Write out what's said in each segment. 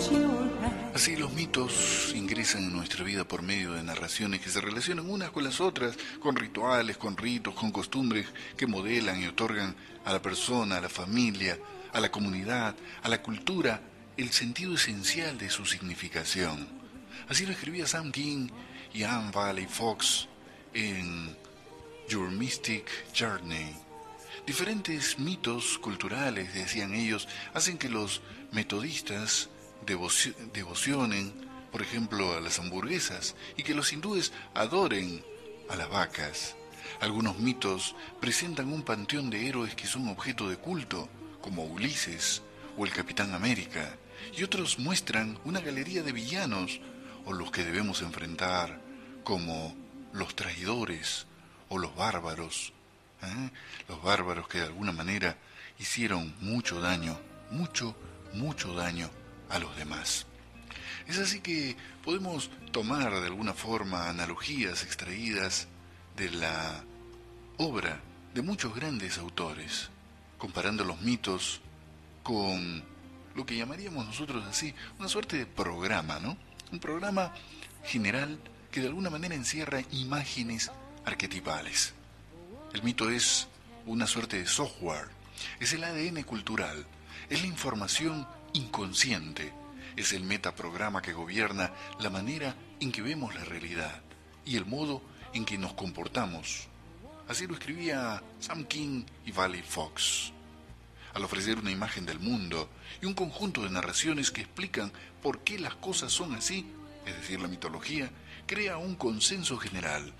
Así los mitos ingresan en nuestra vida por medio de narraciones que se relacionan unas con las otras, con rituales, con ritos, con costumbres que modelan y otorgan a la persona, a la familia, a la comunidad, a la cultura, el sentido esencial de su significación. Así lo escribía Sam King y Anne Valley Fox en Your Mystic Journey. Diferentes mitos culturales, decían ellos, hacen que los metodistas devocionen, por ejemplo, a las hamburguesas y que los hindúes adoren a las vacas. Algunos mitos presentan un panteón de héroes que son objeto de culto, como Ulises o el Capitán América, y otros muestran una galería de villanos o los que debemos enfrentar, como los traidores o los bárbaros. Los bárbaros que de alguna manera hicieron mucho daño, mucho daño a los demás. Es así que podemos tomar de alguna forma analogías extraídas de la obra de muchos grandes autores, comparando los mitos con lo que llamaríamos nosotros así, una suerte de programa, ¿no? Un programa general que de alguna manera encierra imágenes arquetipales. El mito es una suerte de software, es el ADN cultural, es la información inconsciente, es el metaprograma que gobierna la manera en que vemos la realidad y el modo en que nos comportamos. Así lo escribía Sam King y Valley Fox. Al ofrecer una imagen del mundo y un conjunto de narraciones que explican por qué las cosas son así, es decir, la mitología, crea un consenso general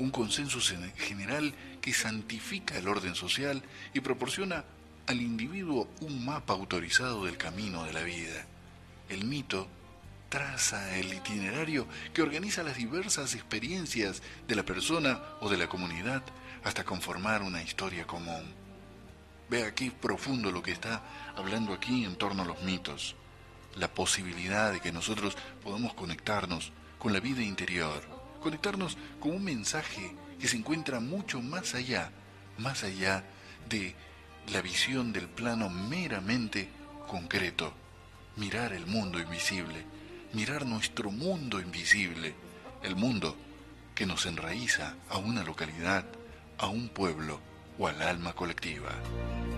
que santifica el orden social y proporciona al individuo un mapa autorizado del camino de la vida. El mito traza el itinerario que organiza las diversas experiencias de la persona o de la comunidad hasta conformar una historia común. Vea qué profundo lo que está hablando aquí en torno a los mitos. La posibilidad de que nosotros podamos conectarnos con la vida interior, conectarnos con un mensaje que se encuentra mucho más allá de la visión del plano meramente concreto. Mirar el mundo invisible, mirar nuestro mundo invisible, el mundo que nos enraiza a una localidad, a un pueblo o al alma colectiva.